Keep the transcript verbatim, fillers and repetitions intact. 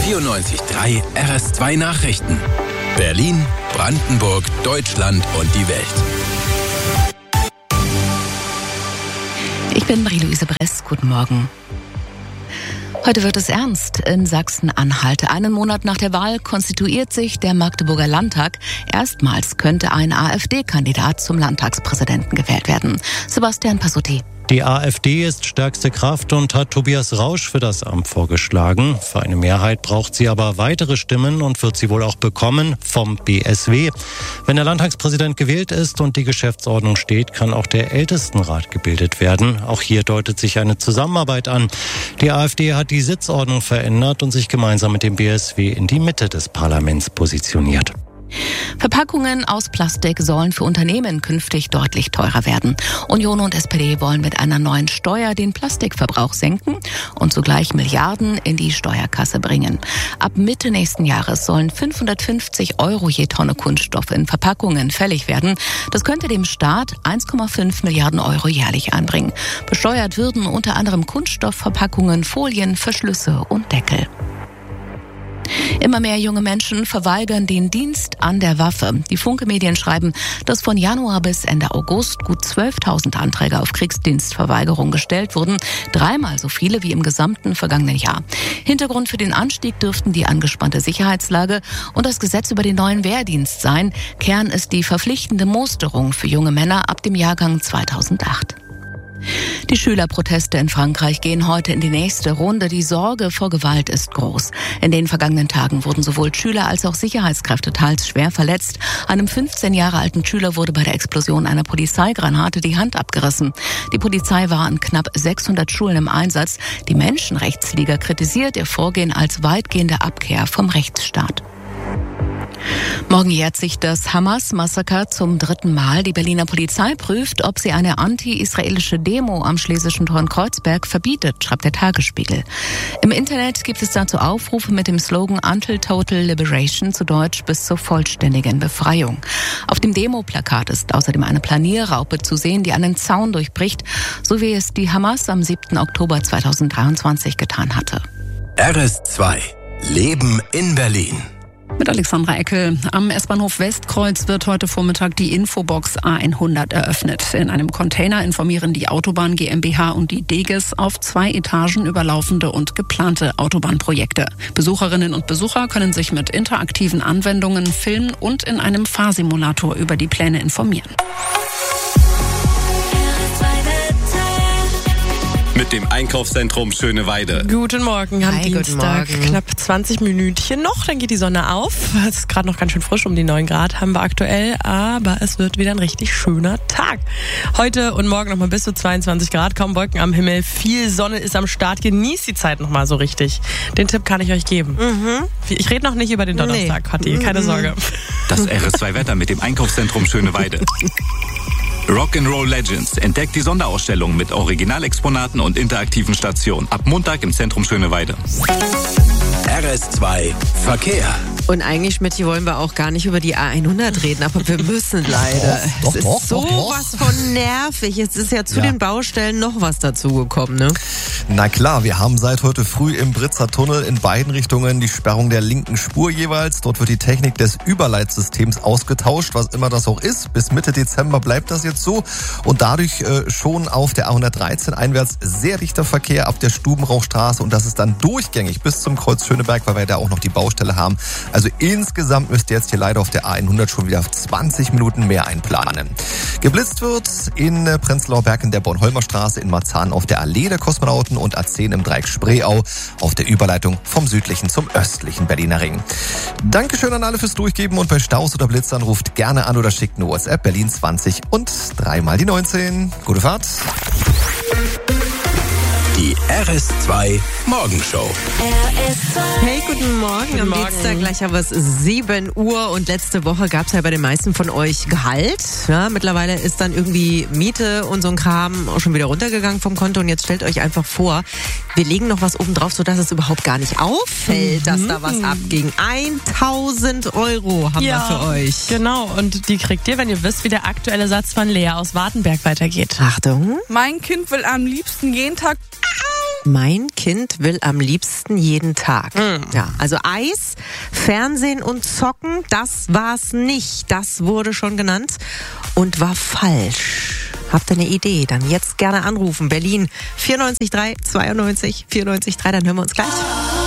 vierundneunzig Komma drei R S zwei Nachrichten. Berlin, Brandenburg, Deutschland und die Welt. Ich bin Marie-Louise Bress. Guten Morgen. Heute wird es ernst in Sachsen-Anhalt. Einen Monat nach der Wahl konstituiert sich der Magdeburger Landtag. Erstmals könnte ein AfD-Kandidat zum Landtagspräsidenten gewählt werden. Sebastian Passutti. Die AfD ist stärkste Kraft und hat Tobias Rausch für das Amt vorgeschlagen. Für eine Mehrheit braucht sie aber weitere Stimmen und wird sie wohl auch bekommen vom B S W. Wenn der Landtagspräsident gewählt ist und die Geschäftsordnung steht, kann auch der Ältestenrat gebildet werden. Auch hier deutet sich eine Zusammenarbeit an. Die AfD hat die Sitzordnung verändert und sich gemeinsam mit dem B S W in die Mitte des Parlaments positioniert. Verpackungen aus Plastik sollen für Unternehmen künftig deutlich teurer werden. Union und S P D wollen mit einer neuen Steuer den Plastikverbrauch senken und zugleich Milliarden in die Steuerkasse bringen. Ab Mitte nächsten Jahres sollen fünfhundertfünfzig Euro je Tonne Kunststoff in Verpackungen fällig werden. Das könnte dem Staat eins Komma fünf Milliarden Euro jährlich einbringen. Besteuert würden unter anderem Kunststoffverpackungen, Folien, Verschlüsse und Deckel. Immer mehr junge Menschen verweigern den Dienst an der Waffe. Die Funke-Medien schreiben, dass von Januar bis Ende August gut zwölftausend Anträge auf Kriegsdienstverweigerung gestellt wurden. Dreimal so viele wie im gesamten vergangenen Jahr. Hintergrund für den Anstieg dürften die angespannte Sicherheitslage und das Gesetz über den neuen Wehrdienst sein. Kern ist die verpflichtende Musterung für junge Männer ab dem Jahrgang zweitausendacht. Die Schülerproteste in Frankreich gehen heute in die nächste Runde. Die Sorge vor Gewalt ist groß. In den vergangenen Tagen wurden sowohl Schüler als auch Sicherheitskräfte teils schwer verletzt. Einem fünfzehn Jahre alten Schüler wurde bei der Explosion einer Polizeigranate die Hand abgerissen. Die Polizei war an knapp sechshundert Schulen im Einsatz. Die Menschenrechtsliga kritisiert ihr Vorgehen als weitgehende Abkehr vom Rechtsstaat. Morgen jährt sich das Hamas-Massaker zum dritten Mal. Die Berliner Polizei prüft, ob sie eine anti-israelische Demo am Schlesischen Tor in Kreuzberg verbietet, schreibt der Tagesspiegel. Im Internet gibt es dazu Aufrufe mit dem Slogan Until Total Liberation, zu Deutsch bis zur vollständigen Befreiung. Auf dem Demoplakat ist außerdem eine Planierraupe zu sehen, die einen Zaun durchbricht, so wie es die Hamas am siebten Oktober zweitausenddreiundzwanzig getan hatte. R S zwei. Leben in Berlin. Mit Alexandra Eckel. Am S-Bahnhof Westkreuz wird heute Vormittag die Infobox A hundert eröffnet. In einem Container informieren die Autobahn GmbH und die Deges auf zwei Etagen über laufende und geplante Autobahnprojekte. Besucherinnen und Besucher können sich mit interaktiven Anwendungen filmen und in einem Fahrsimulator über die Pläne informieren. Mit dem Einkaufszentrum Schöneweide. Guten Morgen am Hi, Dienstag. guten Morgen. Knapp zwanzig Minütchen noch, dann geht die Sonne auf. Es ist gerade noch ganz schön frisch, um die neun Grad haben wir aktuell, aber es wird wieder ein richtig schöner Tag. Heute und morgen nochmal bis zu zweiundzwanzig Grad, kaum Wolken am Himmel, viel Sonne ist am Start. Genießt die Zeit nochmal so richtig. Den Tipp kann ich euch geben. Mhm. Ich rede noch nicht über den Donnerstag, nee. Kathi, keine mhm. Sorge. Das R S zwei Wetter mit dem Einkaufszentrum Schöneweide. Rock'n'Roll Legends entdeckt die Sonderausstellung mit Originalexponaten und interaktiven Stationen. Ab Montag im Zentrum Schöneweide. R S zwei Verkehr. Und eigentlich, Schmidt, wollen wir auch gar nicht über die A hundert reden, aber wir müssen leider. Doch, es ist doch, so doch, doch. was von nervig. Es ist ja zu ja. den Baustellen noch was dazugekommen, ne? Na klar, wir haben seit heute früh im Britzer Tunnel in beiden Richtungen die Sperrung der linken Spur jeweils. Dort wird die Technik des Überleitsystems ausgetauscht, was immer das auch ist. Bis Mitte Dezember bleibt das jetzt so. Und dadurch äh, schon auf der A hundertdreizehn einwärts sehr dichter Verkehr ab der Stubenrauchstraße. Und das ist dann durchgängig bis zum Kreuz Schöneberg, weil wir da auch noch die Baustelle haben. Also insgesamt müsst ihr jetzt hier leider auf der A hundert schon wieder zwanzig Minuten mehr einplanen. Geblitzt wird in Prenzlauer Berg in der Bornholmer Straße, in Marzahn auf der Allee der Kosmonauten und A zehn im Dreieck Spreeau auf der Überleitung vom südlichen zum östlichen Berliner Ring. Dankeschön an alle fürs Durchgeben und bei Staus oder Blitzern ruft gerne an oder schickt eine WhatsApp Berlin zwanzig und dreimal die neunzehn. Gute Fahrt. Die R S zwei Morgenshow. Hey, guten Morgen. Guten Am Morgen. Dienstag gleich haben wir es sieben Uhr und letzte Woche gab es ja bei den meisten von euch Gehalt. Ja, mittlerweile ist dann irgendwie Miete und so ein Kram auch schon wieder runtergegangen vom Konto und jetzt stellt euch einfach vor, wir legen noch was oben drauf, sodass es überhaupt gar nicht auffällt, mhm. dass da was abging. tausend Euro haben ja, wir für euch. Genau, und die kriegt ihr, wenn ihr wisst, wie der aktuelle Satz von Lea aus Wartenberg weitergeht. Achtung. Mein Kind will am liebsten jeden Tag Mein Kind will am liebsten jeden Tag. Mm. Ja, also Eis, Fernsehen und Zocken, das war's nicht. Das wurde schon genannt und war falsch. Habt ihr eine Idee? Dann jetzt gerne anrufen. Berlin vierundneunzig drei zweiundneunzig vierundneunzig drei, dann hören wir uns gleich.